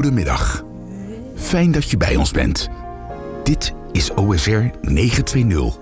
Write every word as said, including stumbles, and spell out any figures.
Goedemiddag. Fijn dat je bij ons bent. Dit is O S R negenhonderdtwintig,